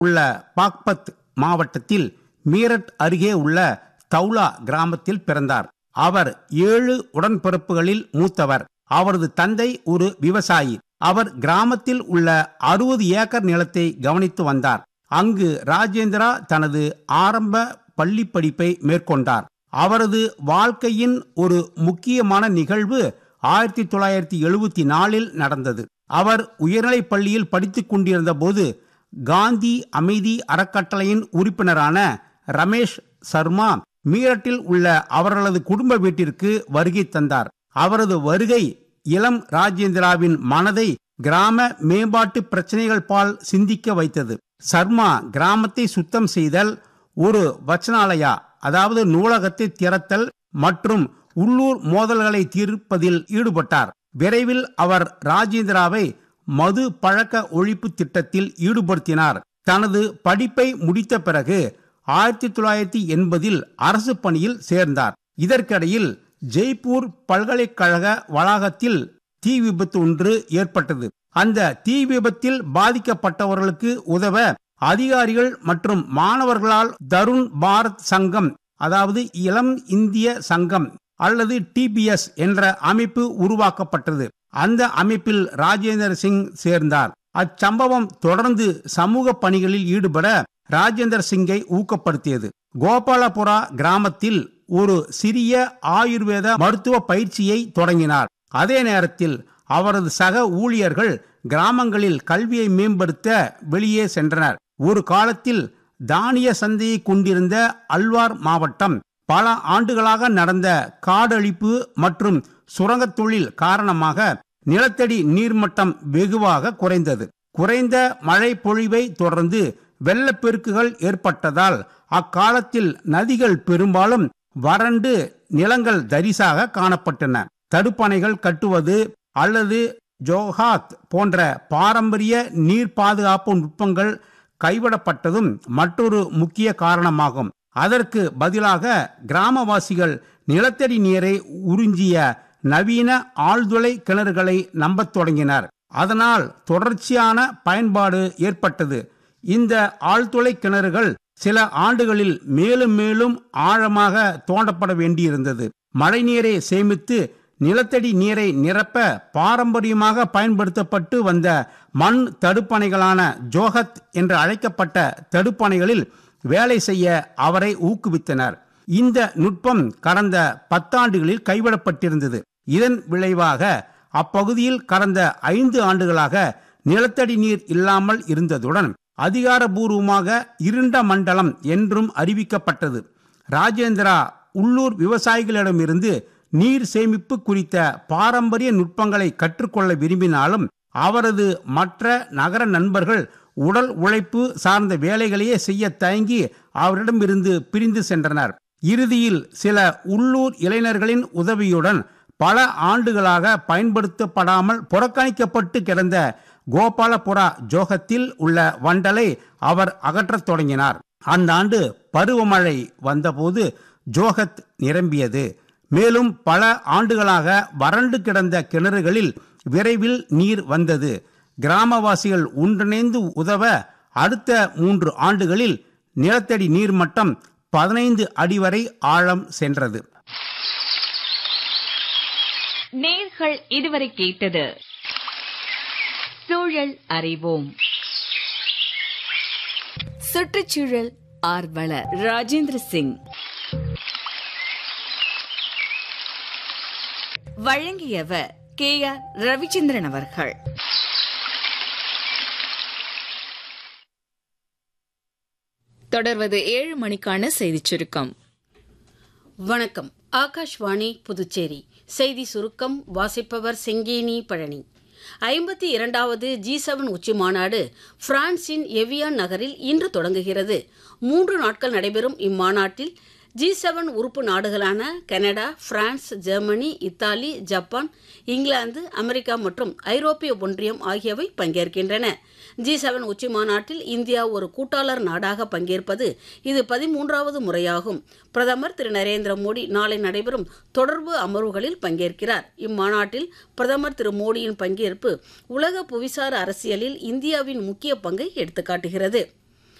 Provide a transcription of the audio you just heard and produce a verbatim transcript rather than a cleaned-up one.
உள்ள பாக்பத் மாவட்டத்தில் மீரட் அருகே உள்ள தௌலா கிராமத்தில் பிறந்தார். அவர் ஏழு உடன்பிறப்புகளில் மூத்தவர். அவரது தந்தை ஒரு விவசாயி. அவர் கிராமத்தில் உள்ள அறுபது ஏக்கர் நிலத்தை கவனித்து வந்தார். அங்கு ராஜேந்திரா தனது ஆரம்ப பள்ளி படிப்பை மேற்கொண்டார். அவரது வாழ்க்கையின் ஒரு முக்கியமான நிகழ்வு ஆயிரத்தி தொள்ளாயிரத்தி எழுபத்தி நாலில் நடந்தது. அவர் உயர்நிலைப் பள்ளியில் படித்துக் கொண்டிருந்த போது காந்தி அமைதி அறக்கட்டளையின் உறுப்பினரான ரமேஷ் சர்மா மீரட்டில் உள்ள அவர்களது குடும்ப வீட்டிற்கு வருகை தந்தார். அவரது வருகை இளம் ராஜேந்திராவின் மனதை கிராம மேம்பாட்டு பிரச்சனைகள் பால் சிந்திக்க வைத்தது. சர்மா கிராமத்தை சுத்தம் செய்தல், ஒரு வச்சனாலயா அதாவது நூலகத்தை திறத்தல் மற்றும் உள்ளூர் மோதல்களை தீர்ப்பதில் ஈடுபட்டார். விரைவில் அவர் ராஜேந்திராவை மது பழக்க ஒழிப்பு திட்டத்தில் ஈடுபடுத்தினார். தனது படிப்பை முடித்த பிறகு ஆயிரத்தி தொள்ளாயிரத்தி எண்பதில் அரசு பணியில் சேர்ந்தார். இதற்கிடையில் ஜெய்ப்பூர் பல்கலைக்கழக வளாகத்தில் தீ விபத்து ஒன்று ஏற்பட்டது. அந்த தீ விபத்தில் பாதிக்கப்பட்டவர்களுக்கு உதவ அதிகாரிகள் மற்றும் மாணவர்களால் தருண் பாரத் சங்கம் அதாவது இளம் இந்திய சங்கம் அல்லது டிபிஎஸ் என்ற அமைப்பு உருவாக்கப்பட்டது. அந்த அமைப்பில் ராஜேந்திர சிங் சேர்ந்தார். அச்சம்பவம் தொடர்ந்து சமூக பணிகளில் ஈடுபட ராஜேந்திர சிங்கை ஊக்கப்படுத்தியது. கோபாலபுரா கிராமத்தில் ஒரு சிறிய ஆயுர்வேத மருத்துவ பயிற்சியை தொடங்கினார். அதே நேரத்தில் அவரது சக ஊழியர்கள் கிராமங்களில் கல்வியை மேம்படுத்த வெளியே சென்றனர். ஒரு காலத்தில் தானிய சந்தையை கொண்டிருந்த அல்வார் மாவட்டம் பல ஆண்டுகளாக நடந்த காடழிப்பு மற்றும் சுரங்கத் தொழில் காரணமாக நிலத்தடி நீர்மட்டம் வெகுவாக குறைந்தது. குறைந்த மழை பொழிவை தொடர்ந்து வெள்ளப்பெருக்குகள் ஏற்பட்டதால் அக்காலத்தில் நதிகள் பெரும்பாலும் வறண்டு நிலங்கள் தரிசாக காணப்பட்டன. தடுப்பணைகள் கட்டுவது அல்லது ஜோஹாத் போன்ற பாரம்பரிய நீர் பாதுகாப்பு நுட்பங்கள் கைவிடப்பட்டதும் மற்றொரு முக்கிய காரணமாகும். அதற்கு பதிலாக கிராமவாசிகள் நிலத்தடி நீரை உறிஞ்சிய நவீன ஆழ்துளை கிணறுகளை நம்பத் தொடங்கினர். அதனால் தொடர்ச்சியான பயன்பாடு ஏற்பட்டது. இந்த ஆழ்துளை கிணறுகள் சில ஆண்டுகளில் மேலும் மேலும் ஆழமாக தோண்டப்பட வேண்டியிருந்தது. மழைநீரை சேமித்து நிலத்தடி நீரை நிரப்ப பாரம்பரியமாக பயன்படுத்தப்பட்டு வந்த மண் தடுப்பணைகளான ஜோஹத் என்று அழைக்கப்பட்ட தடுப்பணைகளில் வேலை செய்ய அவரை ஊக்குவித்தனர். இந்த நுட்பம் கடந்த பத்தாண்டுகளில் கைவிடப்பட்டிருந்தது. இதன் விளைவாக அப்பகுதியில் கடந்த ஐந்து ஆண்டுகளாக நிலத்தடி நீர் இல்லாமல் இருந்ததுடன் அதிகாரபூர்வமாக இருண்ட மண்டலம் என்றும் அறிவிக்கப்பட்டது. ராஜேந்திரா உள்ளூர் விவசாயிகளிடமிருந்து நீர் சேமிப்பு குறித்த பாரம்பரிய நுட்பங்களை கற்றுக்கொள்ள விரும்பினாலும் அவரது மற்ற நகர நண்பர்கள் உடல் உழைப்பு சார்ந்த வேலைகளையே செய்ய தயங்கி அவரிடமிருந்து பிரிந்து சென்றனர். இறுதியில் சில உள்ளூர் இளைஞர்களின் உதவியுடன் பல ஆண்டுகளாக பயன்படுத்தப்படாமல் புறக்கணிக்கப்பட்டு கிடந்த கோபாலபுரா ஜோகத்தில் உள்ள வண்டலை அவர் அகற்றத் தொடங்கினார். அந்த ஆண்டு பருவமழை வந்தபோது ஜோகத் நிரம்பியது. மேலும் பல ஆண்டுகளாக வறண்டு கிடந்த கிணறுகளில் விரைவில் நீர் வந்தது. கிராமவாசிகள் ஒன்றிணைந்து உதவ அடுத்த மூன்று ஆண்டுகளில் நிலத்தடி நீர்மட்டம் பதினைந்து அடி வரை ஆழம் சென்றது. நேர்கள் இதுவரை கேட்டது சூழல் அறிவோம். சுற்றுச்சூழல் ஆர்வலர் ராஜேந்திர சிங் வழங்கியவர் கே ஆர் ரவிச்சந்திரன் அவர்கள். தொடர்வது ஏழு மணிக்கான செய்திச் சுருக்கம். வணக்கம். ஆகாஷ்வாணி புதுச்சேரி செய்தி சுருக்கம் வாசிப்பவர் செங்கேனி பழனி. ஐம்பத்தி இரண்டாவது ஜி செவன் உச்சி மாநாடு பிரான்சின் எவியான் நகரில் இன்று தொடங்குகிறது. மூன்று நாட்கள் நடைபெறும் இம்மாநாட்டில் ஜி செவன் உறுப்பு நாடுகளான Canada, France, Germany, Italy, Japan, England, America மற்றும் ஐரோப்பிய ஒன்றியம் ஆகியவை பங்கேற்கின்றன. ஜி செவன் உச்சி மாநாட்டில் இந்தியா ஒரு கூட்டாளர் நாடாக பங்கேற்பது இது பதிமூன்றாவது முறையாகும். பிரதமர் திரு நரேந்திர மோடி நாளை நடைபெறும் தொடர்பு அமர்வுகளில் பங்கேற்கிறார். இம்மாநாட்டில் பிரதமர் திரு மோடியின் பங்கேற்பு உலக புவிசார் அரசியலில் இந்தியாவின் முக்கிய பங்கை எடுத்துக்காட்டுகிறது.